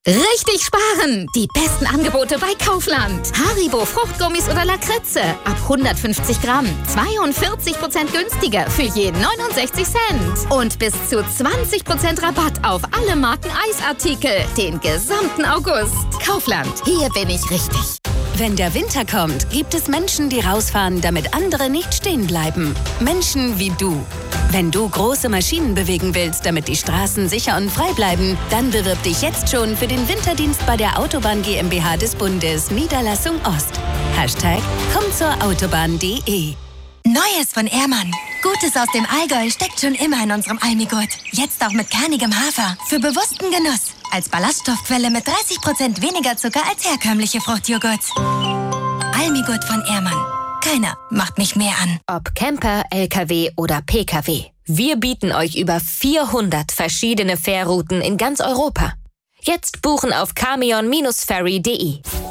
Richtig sparen! Die besten Angebote bei Kaufland. Haribo Fruchtgummis oder Lakritze. Ab 150 Gramm. 42% günstiger für je 69 Cent. Und bis zu 20% Rabatt auf alle Marken Eisartikel. Den gesamten August. Kaufland. Hier bin ich richtig. Wenn der Winter kommt, gibt es Menschen, die rausfahren, damit andere nicht stehen bleiben. Menschen wie du. Wenn du große Maschinen bewegen willst, damit die Straßen sicher und frei bleiben, dann bewirb dich jetzt schon für den Winterdienst bei der Autobahn GmbH des Bundes, Niederlassung Ost. #kommzurautobahn.de. Neues von Ehrmann. Gutes aus dem Allgäu steckt schon immer in unserem Almigurt. Jetzt auch mit kernigem Hafer. Für bewussten Genuss. Als Ballaststoffquelle mit 30% weniger Zucker als herkömmliche Fruchtjoghurts. Almigurt von Ehrmann. Keiner macht mich mehr an. Ob Camper, LKW oder PKW. Wir bieten euch über 400 verschiedene Fährrouten in ganz Europa. Jetzt buchen auf camion-ferry.de.